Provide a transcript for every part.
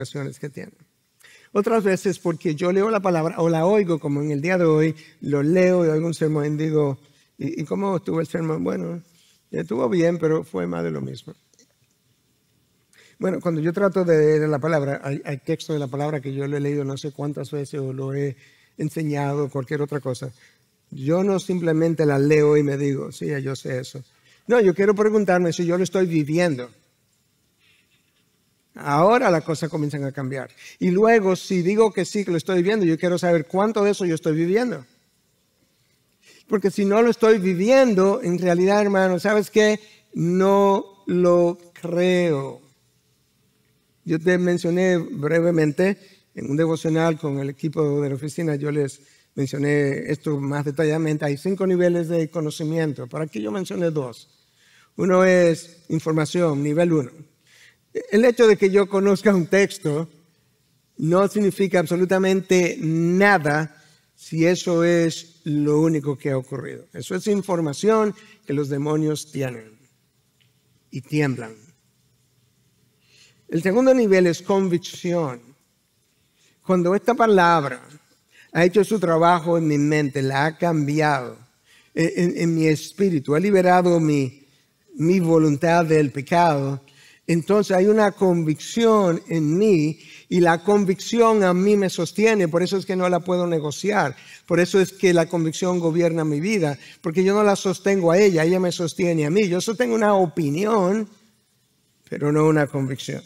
que tiene. Otras veces porque yo leo la palabra o la oigo, como en el día de hoy, lo leo y oigo un sermón y digo, ¿y cómo estuvo el sermón? Bueno, estuvo bien, pero fue más de lo mismo. Bueno, cuando yo trato de leer la palabra, hay texto de la palabra que yo lo he leído no sé cuántas veces o lo he enseñado, cualquier otra cosa. Yo no simplemente la leo y me digo, sí, yo sé eso. No, yo quiero preguntarme si yo lo estoy viviendo. Ahora las cosas comienzan a cambiar. Y luego, si digo que sí, que lo estoy viviendo, yo quiero saber cuánto de eso yo estoy viviendo. Porque si no lo estoy viviendo, en realidad, hermano, ¿sabes qué? No lo creo. Yo te mencioné brevemente en un devocional con el equipo de la oficina, yo les mencioné esto más detalladamente. Hay 5 niveles de conocimiento. Para aquí yo mencioné 2. Uno es información, nivel 1. El hecho de que yo conozca un texto no significa absolutamente nada si eso es lo único que ha ocurrido. Eso es información que los demonios tienen y tiemblan. El segundo nivel es convicción. Cuando esta palabra ha hecho su trabajo en mi mente, la ha cambiado en mi espíritu, ha liberado mi voluntad del pecado, entonces hay una convicción en mí y la convicción a mí me sostiene. Por eso es que no la puedo negociar. Por eso es que la convicción gobierna mi vida, porque yo no la sostengo a ella, ella me sostiene a mí. Yo sostengo una opinión, pero no una convicción.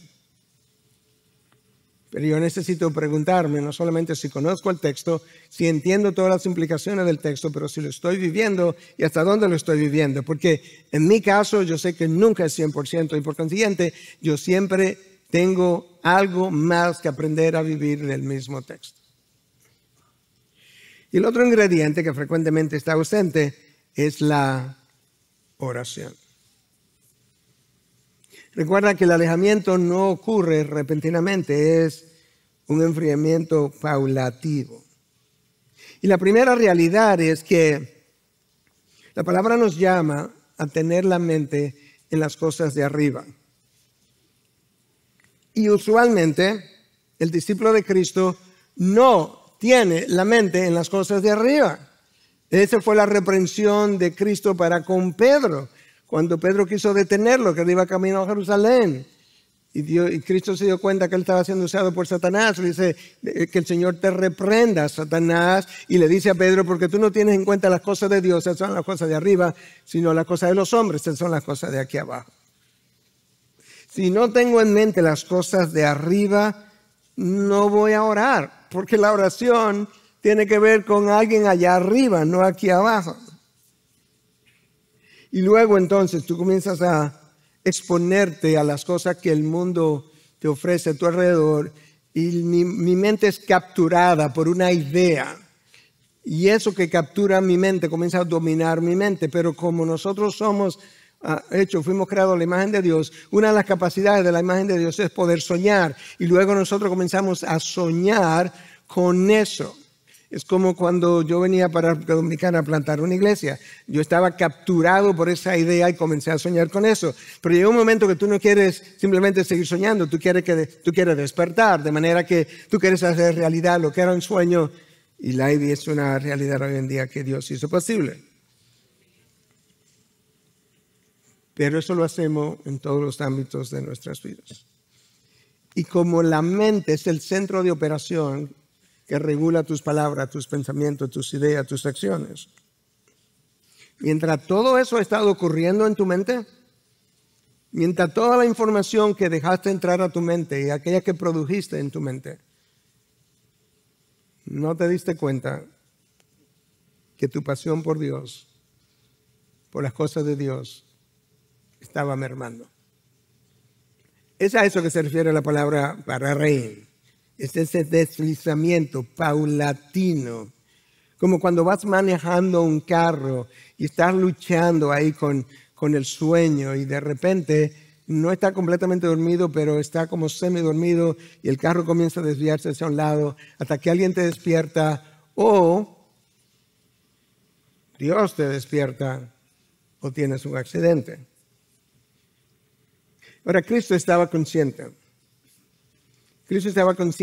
Pero yo necesito preguntarme no solamente si conozco el texto, si entiendo todas las implicaciones del texto, pero si lo estoy viviendo y hasta dónde lo estoy viviendo. Porque en mi caso yo sé que nunca es 100% y por consiguiente yo siempre tengo algo más que aprender a vivir del mismo texto. Y el otro ingrediente que frecuentemente está ausente es la oración. Recuerda que el alejamiento no ocurre repentinamente, es un enfriamiento paulatino. Y la primera realidad es que la palabra nos llama a tener la mente en las cosas de arriba. Y usualmente el discípulo de Cristo no tiene la mente en las cosas de arriba. Esa fue la reprensión de Cristo para con Pedro. Cuando Pedro quiso detenerlo, que él iba camino a Jerusalén, y Cristo se dio cuenta que él estaba siendo usado por Satanás, le dice que el Señor te reprenda, Satanás, y le dice a Pedro, porque tú no tienes en cuenta las cosas de Dios, esas son las cosas de arriba, sino las cosas de los hombres, esas son las cosas de aquí abajo. Si no tengo en mente las cosas de arriba, no voy a orar, porque la oración tiene que ver con alguien allá arriba, no aquí abajo. Y luego entonces tú comienzas a exponerte a las cosas que el mundo te ofrece a tu alrededor y mi mente es capturada por una idea. Y eso que captura mi mente comienza a dominar mi mente. Pero como nosotros somos fuimos creados a la imagen de Dios, una de las capacidades de la imagen de Dios es poder soñar. Y luego nosotros comenzamos a soñar con eso. Es como cuando yo venía para República Dominicana a plantar una iglesia. Yo estaba capturado por esa idea y comencé a soñar con eso. Pero llega un momento que tú no quieres simplemente seguir soñando, tú quieres despertar, de manera que tú quieres hacer realidad lo que era un sueño. Y la idea es una realidad hoy en día que Dios hizo posible. Pero eso lo hacemos en todos los ámbitos de nuestras vidas. Y como la mente es el centro de operación que regula tus palabras, tus pensamientos, tus ideas, tus acciones. Mientras todo eso ha estado ocurriendo en tu mente, mientras toda la información que dejaste entrar a tu mente y aquella que produjiste en tu mente, no te diste cuenta que tu pasión por Dios, por las cosas de Dios, estaba mermando. Es a eso que se refiere la palabra para reír. Es ese deslizamiento paulatino, como cuando vas manejando un carro y estás luchando ahí con el sueño y de repente no está completamente dormido, pero está como semidormido y el carro comienza a desviarse hacia un lado hasta que alguien te despierta o Dios te despierta o tienes un accidente. Ahora, Cristo estaba consciente Cristo estaba consciente